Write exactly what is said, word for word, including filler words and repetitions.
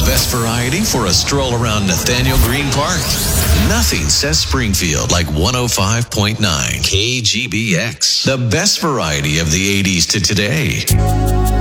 best variety for a stroll around Nathaniel Green Park? Nothing says Springfield like one oh five point nine K G B X. The best variety of the eighties to today.